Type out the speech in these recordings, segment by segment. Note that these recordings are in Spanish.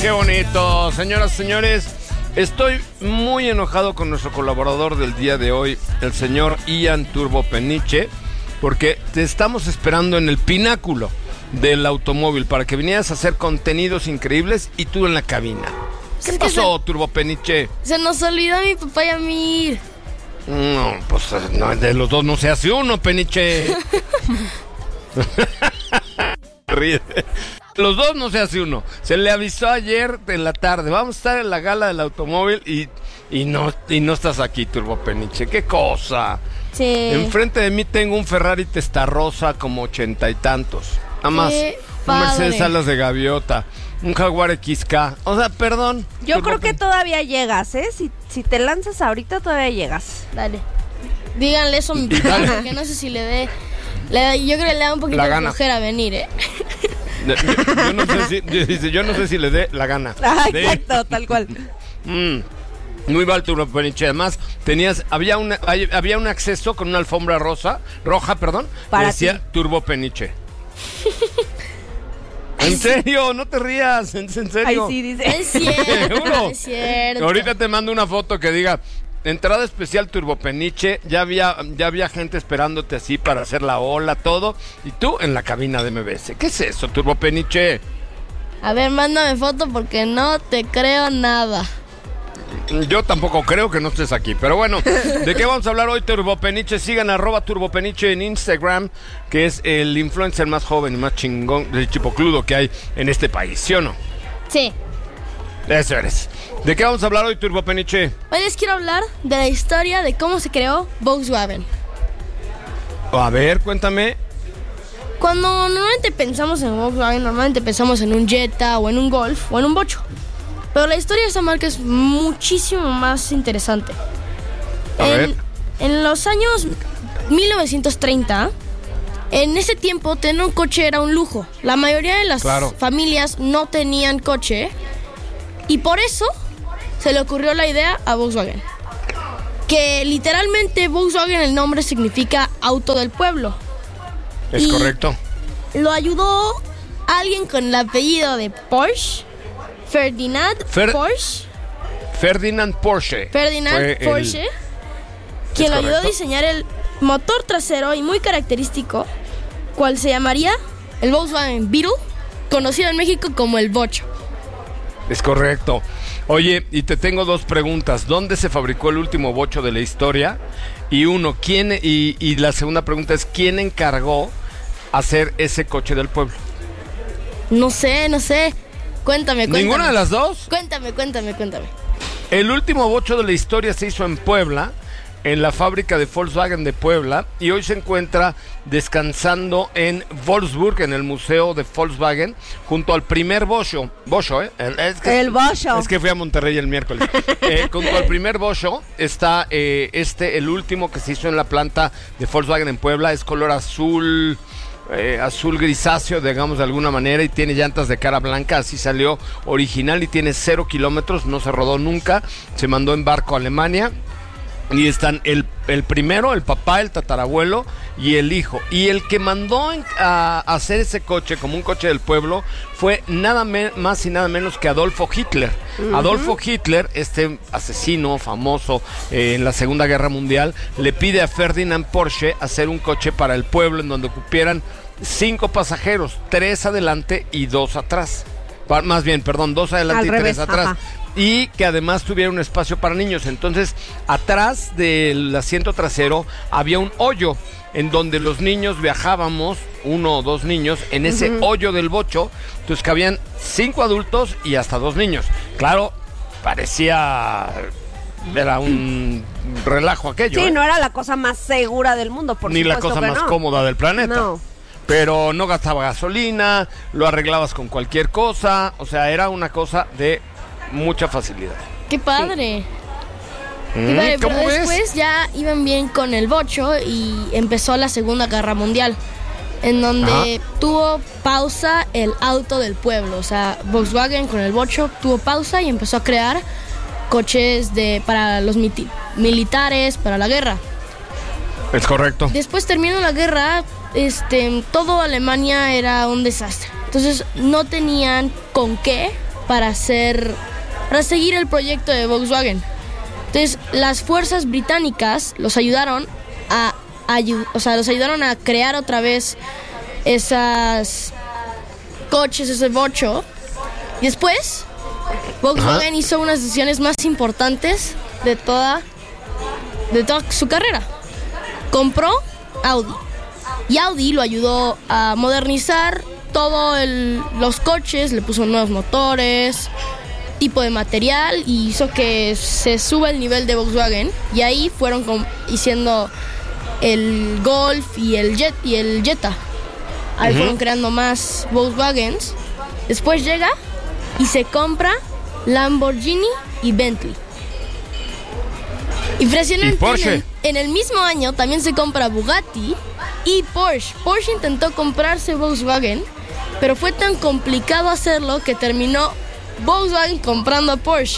Qué bonito, señoras y señores. Estoy muy enojado con nuestro colaborador del día de hoy, el señor Ian Turbo Peniche, porque te estamos esperando en el pináculo del automóvil para que vinieras a hacer contenidos increíbles y tú en la cabina. ¿Qué pasó, Turbo Peniche? Se nos olvidó a mi papá y a mí. No, pues no, de los dos no se hace uno, Peniche. Ríe. Los dos no se hace uno. Se le avisó ayer en la tarde. Vamos a estar en la gala del automóvil y no estás aquí, Turbo Peniche. ¿Qué cosa? Sí. Enfrente de mí tengo un Ferrari Testarossa como 80 y tantos. Nada más. Un Mercedes Alas de Gaviota. Un Jaguar XK. O sea, perdón. Yo creo que todavía llegas, ¿eh? Si te lanzas ahorita, todavía llegas. Dale. Díganle eso a mi papá, que no sé si le dé... yo creo que le da un poquito de flojera venir, ¿eh? Yo no sé si le dé la gana. Exacto, tal cual. Muy mal, Turbo Peniche. Además, había un acceso con una alfombra roja, para decía ti. Turbo Peniche. ¿En serio? No te rías, en serio. Ay, sí, dice. Es cierto, es cierto. Ahorita te mando una foto que diga... Entrada especial Turbo Peniche, ya había gente esperándote así para hacer la ola, todo, y tú en la cabina de MBS. ¿Qué es eso, Turbo Peniche? A ver, mándame foto porque no te creo nada. Yo tampoco creo que no estés aquí, pero bueno, ¿de qué vamos a hablar hoy, Turbo Peniche? Sigan @Turbo Peniche en Instagram, que es el influencer más joven y más chingón del chipocludo que hay en este país, ¿sí o no? Sí. Eso eres. ¿De qué vamos a hablar hoy, Turbo Peniche? Hoy les quiero hablar de la historia de cómo se creó Volkswagen. A ver, cuéntame. Cuando normalmente pensamos en Volkswagen, normalmente pensamos en un Jetta o en un Golf o en un Bocho. Pero la historia de esta marca es muchísimo más interesante. En los años 1930, en ese tiempo tener un coche era un lujo. La mayoría de las familias no tenían coche y por eso se le ocurrió la idea a Volkswagen. Que literalmente Volkswagen, el nombre significa auto del pueblo. Es correcto. Lo ayudó alguien con el apellido de Porsche, Ferdinand Porsche. Ferdinand Porsche. Quien lo ayudó a diseñar el motor trasero y muy característico, cual se llamaría el Volkswagen Beetle, conocido en México como el Bocho. Es correcto. Oye, y te tengo dos preguntas. ¿Dónde se fabricó el último bocho de la historia? Y la segunda pregunta es, ¿quién encargó hacer ese coche del pueblo? No sé. Cuéntame. ¿Ninguna de las dos? Cuéntame. El último bocho de la historia se hizo en Puebla, en la fábrica de Volkswagen de Puebla, y hoy se encuentra descansando en Wolfsburg, en el museo de Volkswagen, junto al primer Bocho. El Bocho. Es que fui a Monterrey el miércoles. Junto al primer Bocho está el último que se hizo en la planta de Volkswagen en Puebla. Es color azul grisáceo, digamos de alguna manera, y tiene llantas de cara blanca. Así salió original y tiene 0 kilómetros, no se rodó nunca. Se mandó en barco a Alemania. Y están el primero, el papá, el tatarabuelo y el hijo. Y el que mandó a hacer ese coche como un coche del pueblo fue nada más y nada menos que Adolfo Hitler. Uh-huh. Adolfo Hitler, este asesino famoso en la Segunda Guerra Mundial, le pide a Ferdinand Porsche hacer un coche para el pueblo en donde cupieran 5 pasajeros, 3 adelante y 2 atrás. 2 adelante y 3 atrás. Ajá. Y que además tuviera un espacio para niños. Entonces, atrás del asiento trasero había un hoyo en donde los niños viajábamos, 1 o 2 niños, en ese hoyo del bocho. Entonces cabían 5 adultos y hasta 2 niños. Claro, era un relajo aquello. Sí, no era la cosa más segura del mundo, por ni supuesto. Ni la cosa más cómoda del planeta. No. Pero no gastaba gasolina, lo arreglabas con cualquier cosa. O sea, era una cosa de mucha facilidad. ¡Qué padre! Sí. Pero después ya iban bien con el bocho y empezó la Segunda Guerra Mundial, en donde tuvo pausa el auto del pueblo. O sea, Volkswagen con el bocho tuvo pausa y empezó a crear coches para los militares, para la guerra. Es correcto. Después terminó la guerra, todo Alemania era un desastre. Entonces no tenían con qué para seguir el proyecto de Volkswagen. Entonces, las fuerzas británicas los ayudaron a crear otra vez esas coches, ese bocho. Y después, Volkswagen hizo unas decisiones más importantes de toda su carrera. Compró Audi. Y Audi lo ayudó a modernizar los coches, le puso nuevos motores, tipo de material, y hizo que se suba el nivel de Volkswagen. Y ahí fueron haciendo el Golf y el Jetta. Ahí fueron creando más Volkswagens. Después llega y se compra Lamborghini y Bentley. Impresionante. En el mismo año también se compra Bugatti y Porsche. Porsche intentó comprarse Volkswagen, pero fue tan complicado hacerlo que terminó Volkswagen comprando a Porsche.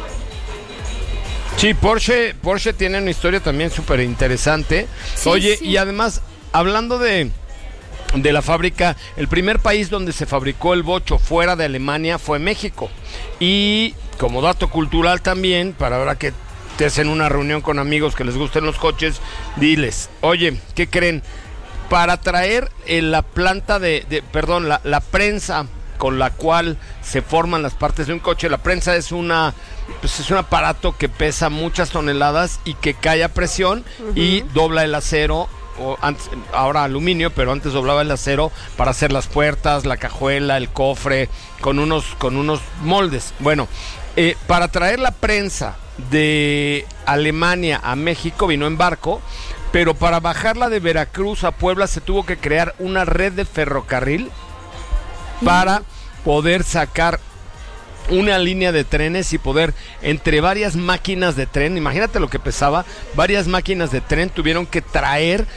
Sí, Porsche tiene una historia también súper interesante. Sí, oye, sí. Y además, hablando de la fábrica, el primer país donde se fabricó el bocho fuera de Alemania fue México. Y como dato cultural también, para ahora que te hacen una reunión con amigos que les gusten los coches, diles, oye, ¿qué creen? Para traer la planta la prensa con la cual se forman las partes de un coche, la prensa es un aparato que pesa muchas toneladas y que cae a presión y dobla el acero, ahora aluminio, pero antes doblaba el acero para hacer las puertas, la cajuela, el cofre, con unos moldes. Bueno, para traer la prensa de Alemania a México vino en barco, pero para bajarla de Veracruz a Puebla se tuvo que crear una red de ferrocarril para poder sacar una línea de trenes y poder, entre varias máquinas de tren, imagínate lo que pesaba, varias máquinas de tren tuvieron que traer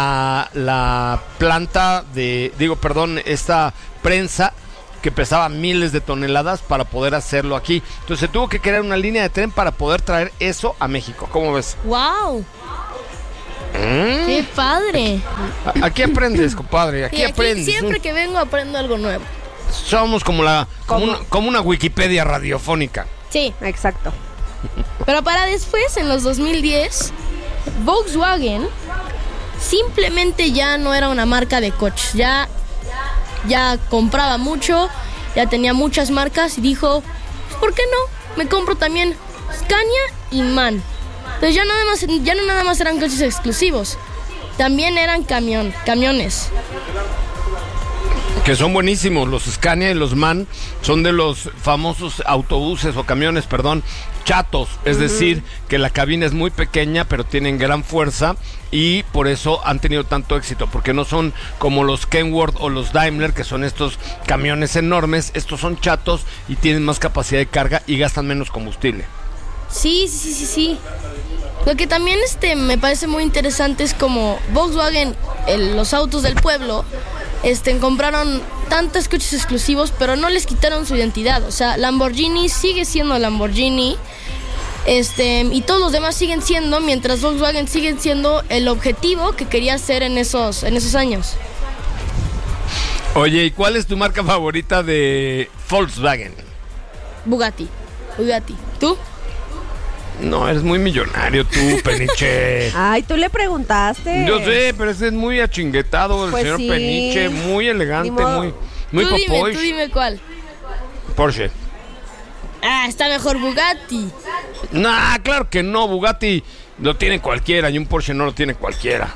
la planta esta prensa que pesaba miles de toneladas para poder hacerlo aquí. Entonces se tuvo que crear una línea de tren para poder traer eso a México. ¿Cómo ves? ¡Wow! ¡Qué padre! Aquí aprendes, compadre, aquí aprendes. Siempre que vengo aprendo algo nuevo. Somos como una Wikipedia radiofónica. Sí, exacto. Pero para después, en los 2010, Volkswagen simplemente ya no era una marca de coches. Ya compraba mucho, ya tenía muchas marcas y dijo, ¿por qué no? Me compro también Scania y MAN. Entonces ya no nada más eran coches exclusivos, también eran camiones. Que son buenísimos, los Scania y los MAN son de los famosos autobuses o camiones, chatos, es decir, que la cabina es muy pequeña pero tienen gran fuerza y por eso han tenido tanto éxito, porque no son como los Kenworth o los Daimler, que son estos camiones enormes. Estos son chatos y tienen más capacidad de carga y gastan menos combustible. Sí. Lo que también me parece muy interesante es como Volkswagen, los autos del pueblo, compraron tantos coches exclusivos, pero no les quitaron su identidad. O sea, Lamborghini sigue siendo Lamborghini, y todos los demás siguen siendo, mientras Volkswagen sigue siendo el objetivo que quería hacer en esos años. Oye, ¿y cuál es tu marca favorita de Volkswagen? Bugatti. ¿Tú? No, eres muy millonario tú, Peniche. Ay, tú le preguntaste. Yo sé, pero ese es muy achinguetado el señor sí. Peniche, muy elegante, muy popoy. Tú dime cuál. Porsche. Está mejor Bugatti. Nah, claro que no, Bugatti lo tiene cualquiera y un Porsche no lo tiene cualquiera.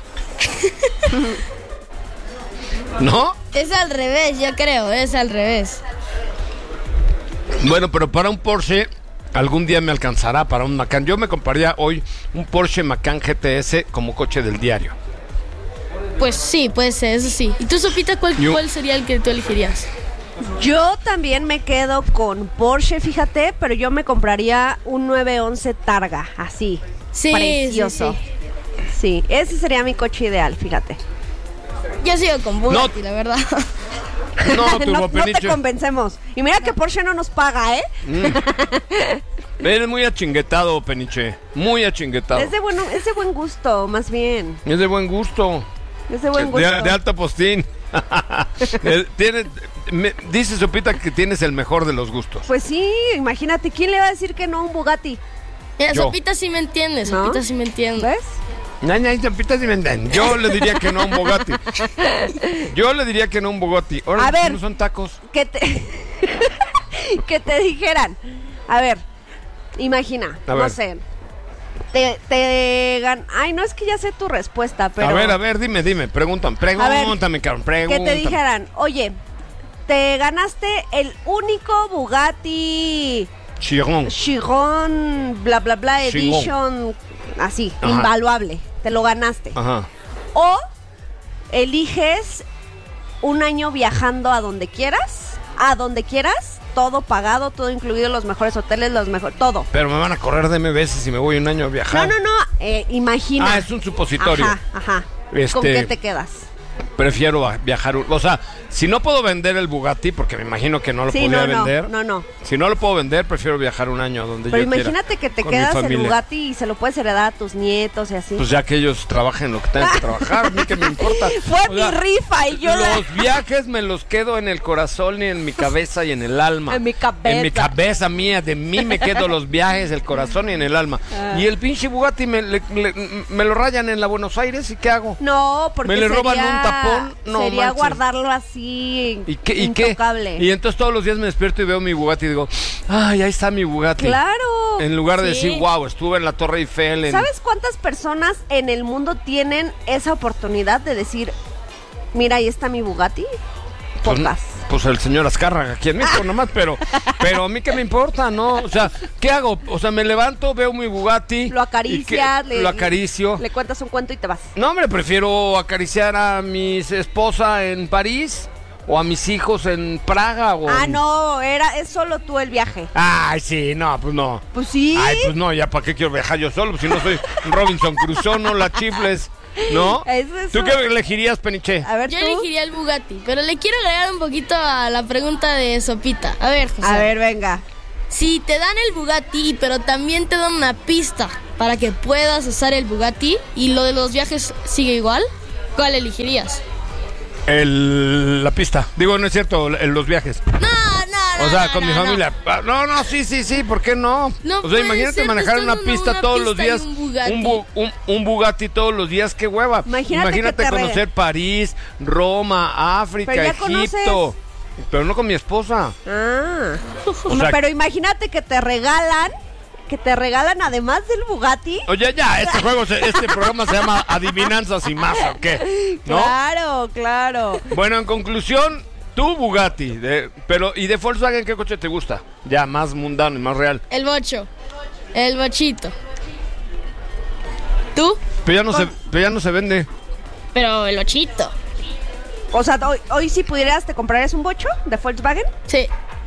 ¿No? Es al revés, yo creo, es al revés. Bueno, pero para un Porsche algún día me alcanzará, para un Macan. Yo me compraría hoy un Porsche Macan GTS como coche del diario. Pues sí, puede ser, eso sí. ¿Y tú, Sopita, cuál sería el que tú elegirías? Yo también me quedo con Porsche, fíjate, pero yo me compraría un 911 Targa, así, precioso. Sí, ese sería mi coche ideal, fíjate. Yo sigo con Bugatti, la verdad. No te convencemos. Y mira que Porsche no nos paga, ¿eh? Eres muy achinguetado, Peniche. Muy achinguetado. Es de buen gusto, más bien. Es de buen gusto. Es de buen gusto. De alto postín. Dice Sopita que tienes el mejor de los gustos. Pues sí, imagínate, ¿quién le va a decir que no a un Bugatti? Sopita sí me entiende, Sopita sí me entiende. ¿Ves? Sopita sí me entiende. Yo le diría que no a un Bugatti. Ahora, a ver, no son tacos. Que te dijeran, a ver, imagina, no sé, ay, no, es que ya sé tu respuesta, pero... A ver, dime, pregúntame, cabrón, pregúntame. Que te dijeran, oye, te ganaste el único Bugatti Chiron, bla, bla, bla, edition, así, invaluable, te lo ganaste. Ajá. O eliges un año viajando a donde quieras, todo pagado, todo incluido, los mejores hoteles, todo. Pero me van a correr de MBS si me voy un año a viajar. No, imagina. Es un supositorio. Ajá. ¿Con qué te quedas? Prefiero viajar, o sea, si no puedo vender el Bugatti, porque me imagino que no lo podría vender. No. Si no lo puedo vender, prefiero viajar un año a donde yo quiera. Pero imagínate que te quedas el Bugatti y se lo puedes heredar a tus nietos y así. Pues ya que ellos trabajen lo que tengan que trabajar, a mí que me importa. Fue mi rifa y yo... Los viajes me los quedo en el corazón y en mi cabeza y en el alma. En mi cabeza mía, de mí me quedo los viajes, el corazón y en el alma. Y el pinche Bugatti me lo rayan en la Buenos Aires, ¿y qué hago? No, porque me le roban un tapón. No, sería guardarlo así, intocable. Y entonces todos los días me despierto y veo mi Bugatti y digo, ay, ahí está mi Bugatti. Claro. En lugar de decir, wow, estuve en la Torre Eiffel. ¿Sabes cuántas personas en el mundo tienen esa oportunidad de decir, mira, ahí está mi Bugatti? Pocas. Pues el señor Azcárraga aquí en México nomás, pero a mí qué me importa, ¿no? O sea, ¿qué hago? O sea, me levanto, veo mi Bugatti. Lo acaricias. Lo acaricio. Le cuentas un cuento y te vas. No, hombre, prefiero acariciar a mi esposa en París o a mis hijos en Praga. No, es solo tú el viaje. Ay, sí, no, pues no. Pues sí. Ay, pues no, ya para qué quiero viajar yo solo, si no soy Robinson Crusoe, no la chifles. ¿No? ¿Tú qué elegirías, Peniche? A ver, yo elegiría el Bugatti, pero le quiero agregar un poquito a la pregunta de Sopita. A ver, José. A ver, venga. Si te dan el Bugatti, pero también te dan una pista para que puedas usar el Bugatti y lo de los viajes sigue igual, ¿cuál elegirías? La pista. Digo, no es cierto, los viajes. No. O sea, con mi familia. No, sí, ¿por qué no? O sea, imagínate manejar una pista todos los días. Un Bugatti todos los días, qué hueva. Imagínate conocer París, Roma, África, Egipto. Pero no con mi esposa. O sea, pero imagínate que te regalan además del Bugatti. Oye, ya, este programa se llama Adivinanzas y más, ¿o qué? ¿No? Claro. Bueno, en conclusión, tú Bugatti, ¿y de Volkswagen qué coche te gusta? Ya, más mundano y más real. El bochito. ¿Tú? Pero ya no se vende. Pero el bochito. O sea, hoy si pudieras, ¿te comprarías un bocho de Volkswagen? Sí.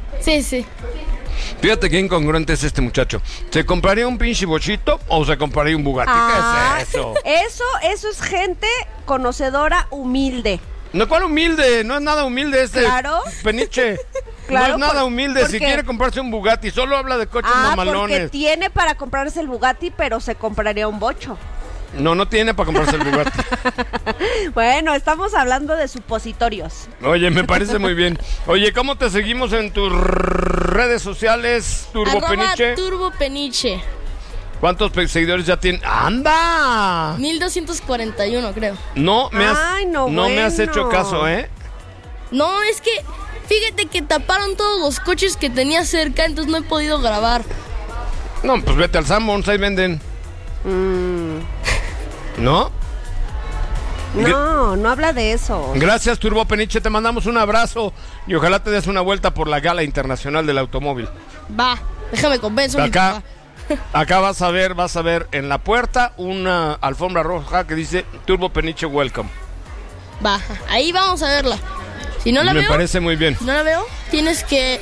Fíjate qué incongruente es este muchacho. ¿Se compraría un pinche bochito o se compraría un Bugatti? ¿Qué es eso? Eso es gente conocedora, humilde. No, ¿cuál humilde? No es nada humilde Claro. Peniche. Claro, no es nada humilde. Si quiere comprarse un Bugatti, solo habla de coches mamalones. Porque tiene para comprarse el Bugatti, pero se compraría un bocho. No tiene para comprarse el Bugatti. Bueno, estamos hablando de supositorios. Oye, me parece muy bien. Oye, ¿cómo te seguimos en tus redes sociales, Turbopeniche? Turbopeniche. ¿Cuántos seguidores ya tienen? ¡Anda! 1241, creo. No me has hecho caso, ¿eh? No, es que fíjate que taparon todos los coches que tenía cerca, entonces no he podido grabar. No, pues vete al Sanborns, ahí venden. ¿No? No habla de eso. Gracias, Turbopeniche, te mandamos un abrazo y ojalá te des una vuelta por la Gala Internacional del Automóvil. Va, déjame convencer. Acá vas a ver en la puerta una alfombra roja que dice Turbopeniche Welcome. Va, ahí vamos a verla. Si no la veo, me parece muy bien. Si no la veo, tienes que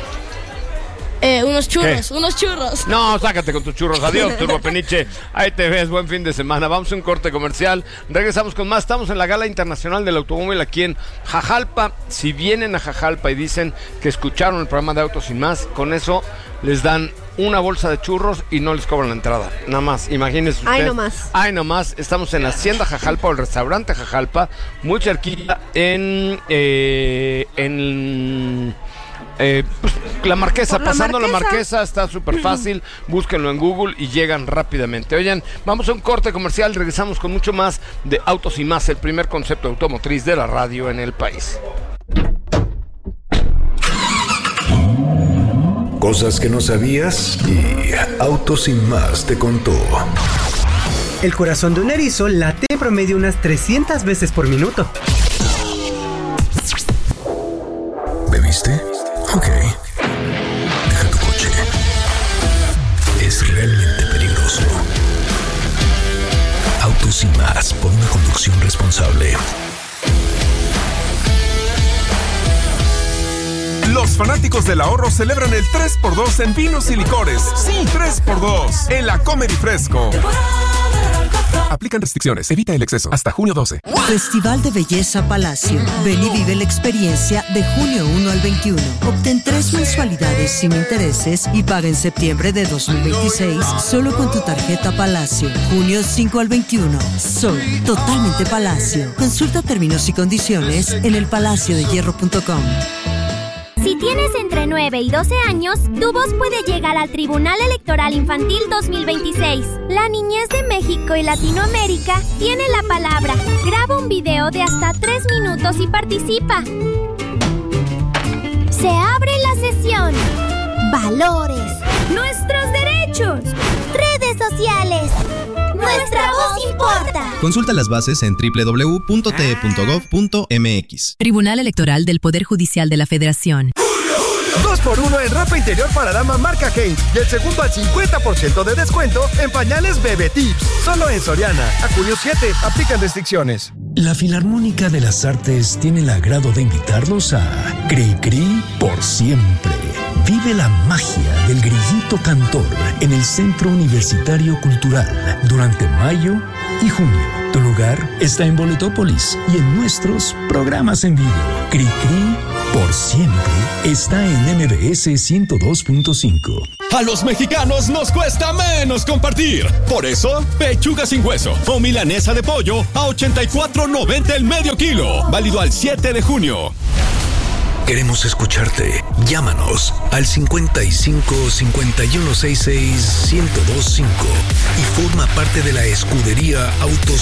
unos churros. No, sácate con tus churros. Adiós, Turbopeniche. Ahí te ves, buen fin de semana. Vamos a un corte comercial. Regresamos con más. Estamos en la Gala Internacional del Automóvil aquí en Jajalpa. Si vienen a Jajalpa y dicen que escucharon el programa de Autos Sin Más, con eso les dan una bolsa de churros y no les cobran la entrada. Nada más, imagínense ustedes. Ay, nomás. Estamos en la Hacienda Jajalpa, o el restaurante Jajalpa, muy cerquita en la Marquesa, pasando la Marquesa, está súper fácil, búsquenlo en Google y llegan rápidamente. Oigan, vamos a un corte comercial, regresamos con mucho más de Autos y Más, el primer concepto automotriz de la radio en el país. Cosas que no sabías y Autos y Más te contó. El corazón de un erizo late en promedio unas 300 veces por minuto. ¿Bebiste? Ok. Deja tu coche. Es realmente peligroso. Autos y Más, por una conducción responsable. Los fanáticos del ahorro celebran el 3x2 en vinos y licores. Sí, 3x2 en la Comedy Fresco. Aplican restricciones. Evita el exceso. Hasta junio 12. Festival de Belleza Palacio. Ven y vive la experiencia de junio 1 al 21. Obtén 3 mensualidades sin intereses y paga en septiembre de 2026 solo con tu tarjeta Palacio. Junio 5 al 21. Soy totalmente Palacio. Consulta términos y condiciones en elpalaciodehierro.com. Si tienes entre 9 y 12 años, tu voz puede llegar al Tribunal Electoral Infantil 2026. La niñez de México y Latinoamérica tiene la palabra. Graba un video de hasta 3 minutos y participa. Se abre la sesión. Valores. Nuestros derechos. Redes sociales. Nuestra voz importa. Consulta las bases en www.te.gov.mx. Tribunal Electoral del Poder Judicial de la Federación. 2x1 en ropa interior para dama marca Hanes y el segundo al 50% de descuento en pañales Bebe Tips. Solo en Soriana. A junio 7. Aplican restricciones. La Filarmónica de las Artes tiene el agrado de invitarlos a Cri Cri por siempre. Vive la magia del grillito cantor en el Centro Universitario Cultural durante mayo y junio. Tu lugar está en Boletópolis y en nuestros programas en vivo. Cri Cri por siempre está en MBS 102.5. A los mexicanos nos cuesta menos compartir. Por eso, pechuga sin hueso o milanesa de pollo a $84.90 el medio kilo. Válido al 7 de junio. Queremos escucharte. Llámanos al 55 5166 1025 y forma parte de la escudería Autos